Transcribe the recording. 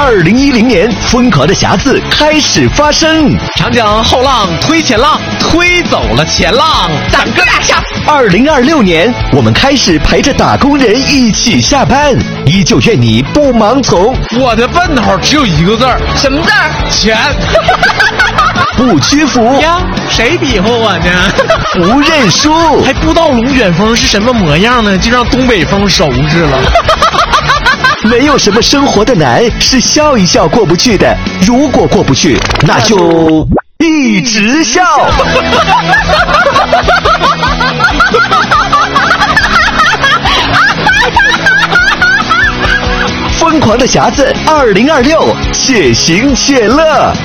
2010年，疯狂的匣子开始发生。 长江后浪推前浪，推走了前浪，咱哥俩下。 2026年，我们开始陪着打工人一起下班，依旧愿你不盲从。 我的奔头只有一个字儿， 什么字儿？ 钱。 不屈服呀，谁比划我呢？ 不认输， 还不知道龙卷风是什么模样呢，就让东北风收拾了。 没有什么生活的难是笑一笑过不去的，如果过不去，那就一直笑。疯狂的匣子2026，且行且乐。